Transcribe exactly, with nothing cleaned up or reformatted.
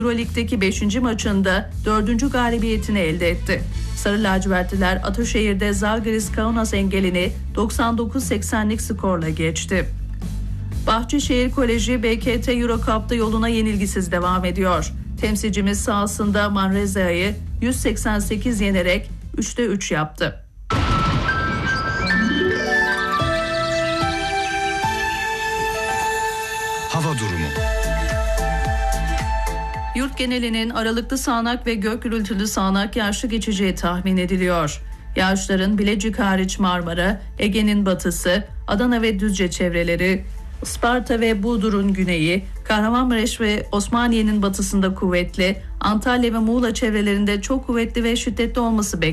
Euroleague'deki beşinci maçında dördüncü galibiyetini elde etti. Sarı lacivertliler Ataşehir'de Zalgiris Kaunas engelini doksan dokuz seksenlik skorla geçti. Bahçeşehir Koleji B K T Euro Cup'ta yoluna yenilgisiz devam ediyor. Temsilcimiz sahasında Manrezia'yı yüz seksen sekiz yenerek üçte üç yaptı. Hava durumu. Yurt genelinin aralıklı sağanak ve gök gürültülü sağanak yağışlı geçeceği tahmin ediliyor. Yağışların Bilecik hariç Marmara, Ege'nin batısı, Adana ve Düzce çevreleri, Isparta ve Burdur'un güneyi, Kahramanmaraş ve Osmaniye'nin batısında kuvvetli, Antalya ve Muğla çevrelerinde çok kuvvetli ve şiddetli olması bekleniyor.